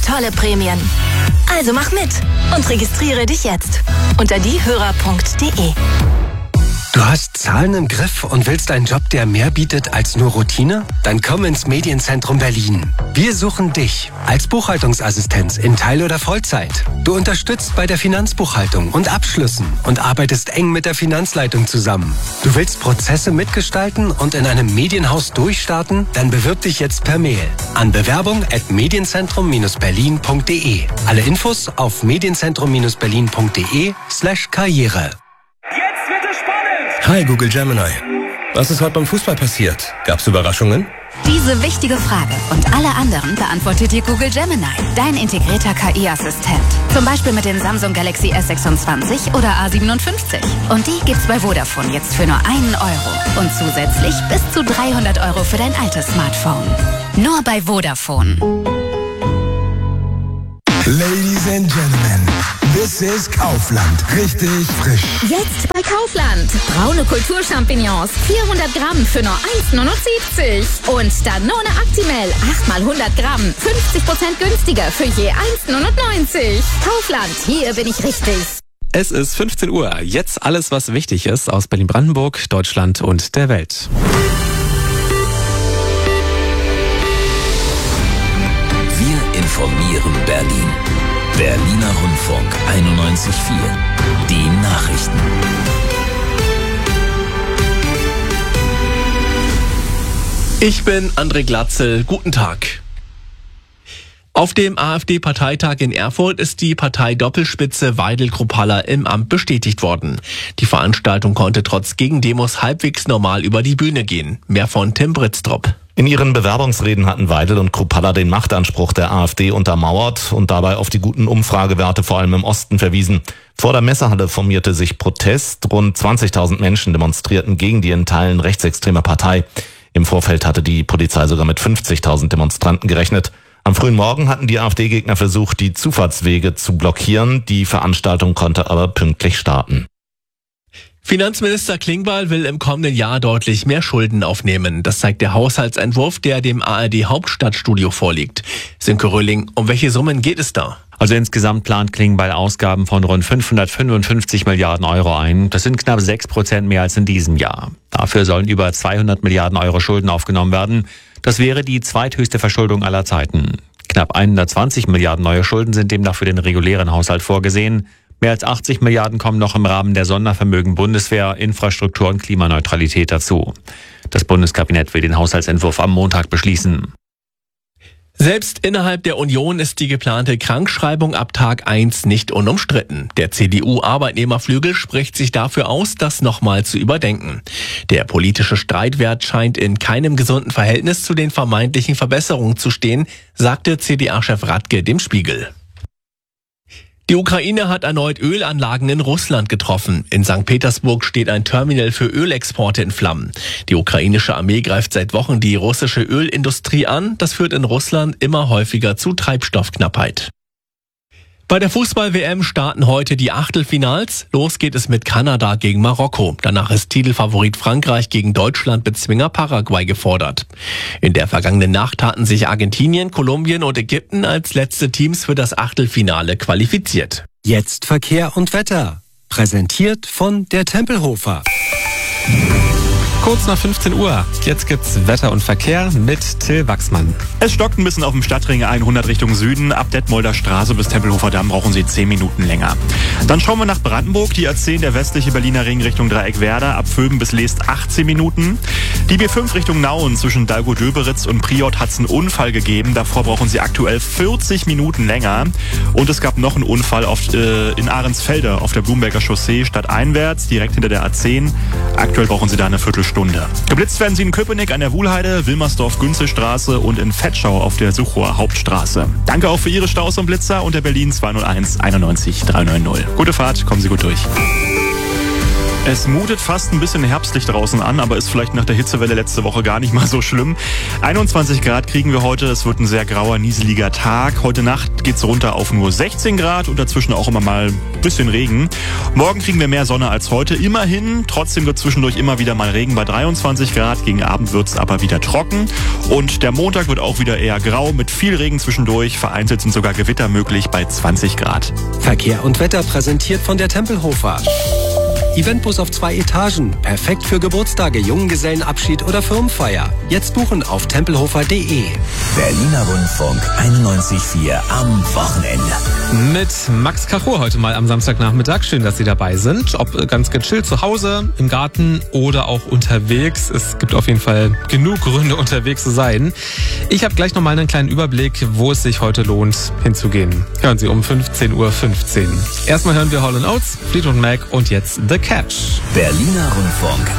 tolle Prämien. Also mach mit und registriere dich jetzt unter diehörer.de. Du hast Zahlen im Griff und willst einen Job, der mehr bietet als nur Routine? Dann komm ins Medienzentrum Berlin. Wir suchen dich als Buchhaltungsassistenz in Teil- oder Vollzeit. Du unterstützt bei der Finanzbuchhaltung und Abschlüssen und arbeitest eng mit der Finanzleitung zusammen. Du willst Prozesse mitgestalten und in einem Medienhaus durchstarten? Dann bewirb dich jetzt per Mail an bewerbung@medienzentrum-berlin.de. Alle Infos auf medienzentrum-berlin.de/Karriere. Hi Google Gemini. Was ist heute beim Fußball passiert? Gab's Überraschungen? Diese wichtige Frage und alle anderen beantwortet dir Google Gemini, dein integrierter KI-Assistent. Zum Beispiel mit den Samsung Galaxy S26 oder A57. Und die gibt's bei Vodafone jetzt für nur 1 Euro. Und zusätzlich bis zu 300 Euro für dein altes Smartphone. Nur bei Vodafone. Ladies and Gentlemen, this is Kaufland. Richtig frisch. Jetzt bei Kaufland. Braune Kulturchampignons, 400 Gramm für nur 1,79 €. Und Danone Actimel, 8 mal 100 Gramm, 50% günstiger für je 1,99 €. Kaufland, hier bin ich richtig. Es ist 15 Uhr. Jetzt alles, was wichtig ist aus Berlin-Brandenburg, Deutschland und der Welt. Wir informieren Berlin. Berliner Rundfunk 91.4. Die Nachrichten. Ich bin André Glatzel. Guten Tag. Auf dem AfD-Parteitag in Erfurt ist die Partei-Doppelspitze Weidel-Kruppalla im Amt bestätigt worden. Die Veranstaltung konnte trotz Gegendemos halbwegs normal über die Bühne gehen. Mehr von Tim Britztrup. In ihren Bewerbungsreden hatten Weidel und Kruppalla den Machtanspruch der AfD untermauert und dabei auf die guten Umfragewerte vor allem im Osten verwiesen. Vor der Messehalle formierte sich Protest. Rund 20.000 Menschen demonstrierten gegen die in Teilen rechtsextreme Partei. Im Vorfeld hatte die Polizei sogar mit 50.000 Demonstranten gerechnet. Am frühen Morgen hatten die AfD-Gegner versucht, die Zufahrtswege zu blockieren. Die Veranstaltung konnte aber pünktlich starten. Finanzminister Klingbeil will im kommenden Jahr deutlich mehr Schulden aufnehmen. Das zeigt der Haushaltsentwurf, der dem ARD-Hauptstadtstudio vorliegt. Sönke Röhling, um welche Summen geht es da? Also insgesamt plant Klingbeil Ausgaben von rund 555 Milliarden Euro ein. Das sind knapp 6% mehr als in diesem Jahr. Dafür sollen über 200 Milliarden Euro Schulden aufgenommen werden. Das wäre die zweithöchste Verschuldung aller Zeiten. Knapp 120 Milliarden neue Schulden sind demnach für den regulären Haushalt vorgesehen. Mehr als 80 Milliarden kommen noch im Rahmen der Sondervermögen Bundeswehr, Infrastruktur und Klimaneutralität dazu. Das Bundeskabinett will den Haushaltsentwurf am Montag beschließen. Selbst innerhalb der Union ist die geplante Krankschreibung ab Tag 1 nicht unumstritten. Der CDU-Arbeitnehmerflügel spricht sich dafür aus, das nochmal zu überdenken. Der politische Streitwert scheint in keinem gesunden Verhältnis zu den vermeintlichen Verbesserungen zu stehen, sagte CDA-Chef Radke dem Spiegel. Die Ukraine hat erneut Ölanlagen in Russland getroffen. In St. Petersburg steht ein Terminal für Ölexporte in Flammen. Die ukrainische Armee greift seit Wochen die russische Ölindustrie an. Das führt in Russland immer häufiger zu Treibstoffknappheit. Bei der Fußball-WM starten heute die Achtelfinals. Los geht es mit Kanada gegen Marokko. Danach ist Titelfavorit Frankreich gegen Deutschland-Bezwinger Paraguay gefordert. In der vergangenen Nacht hatten sich Argentinien, Kolumbien und Ägypten als letzte Teams für das Achtelfinale qualifiziert. Jetzt Verkehr und Wetter. Präsentiert von der Tempelhofer. Kurz nach 15 Uhr. Jetzt gibt's Wetter und Verkehr mit Till Wachsmann. Es stockt ein bisschen auf dem Stadtring 100 Richtung Süden. Ab Detmolder Straße bis Tempelhofer Damm brauchen Sie 10 Minuten länger. Dann schauen wir nach Brandenburg. Die A10, der westliche Berliner Ring Richtung Dreieckwerder. Ab Vöben bis Leest 18 Minuten. Die B5 Richtung Nauen zwischen Dalgo-Döberitz und Priot hat es einen Unfall gegeben. Davor brauchen Sie aktuell 40 Minuten länger. Und es gab noch einen Unfall in Ahrensfelde auf der Blumberger Chaussee stadteinwärts, direkt hinter der A10. Aktuell brauchen Sie da eine Viertelstunde. Geblitzt werden Sie in Köpenick an der Wuhlheide, Wilmersdorf-Günzelstraße und in Vetschau auf der Suchower Hauptstraße. Danke auch für Ihre Staus und Blitzer unter Berlin 201 91 390. Gute Fahrt, kommen Sie gut durch. Es mutet fast ein bisschen herbstlich draußen an, aber ist vielleicht nach der Hitzewelle letzte Woche gar nicht mal so schlimm. 21 Grad kriegen wir heute. Es wird ein sehr grauer, nieseliger Tag. Heute Nacht geht's runter auf nur 16 Grad und dazwischen auch immer mal ein bisschen Regen. Morgen kriegen wir mehr Sonne als heute. Immerhin. Trotzdem wird zwischendurch immer wieder mal Regen bei 23 Grad. Gegen Abend wird's aber wieder trocken. Und der Montag wird auch wieder eher grau mit viel Regen zwischendurch. Vereinzelt sind sogar Gewitter möglich bei 20 Grad. Verkehr und Wetter präsentiert von der Tempelhofer. Eventbus auf 2 Etagen. Perfekt für Geburtstage, Junggesellenabschied oder Firmenfeier. Jetzt buchen auf tempelhofer.de. Berliner Rundfunk 91.4 am Wochenende. Mit Max Kachur heute mal am Samstagnachmittag. Schön, dass Sie dabei sind. Ob ganz gechillt zu Hause, im Garten oder auch unterwegs. Es gibt auf jeden Fall genug Gründe, unterwegs zu sein. Ich habe gleich nochmal einen kleinen Überblick, wo es sich heute lohnt, hinzugehen. Hören Sie um 15:15 Uhr. Erstmal hören wir Hall & Oates, Fleetwood Mac und jetzt The Catch. Berliner Rundfunk